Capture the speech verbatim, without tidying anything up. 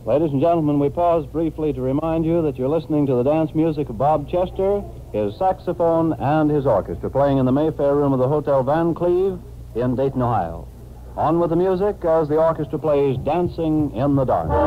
Ladies and gentlemen, we pause briefly to remind you that you're listening to the dance music of Bob Chester, his saxophone, and his orchestra playing in the Mayfair room of the Hotel Van Cleve in Dayton, Ohio. On with the music as the orchestra plays Dancing in the Dark.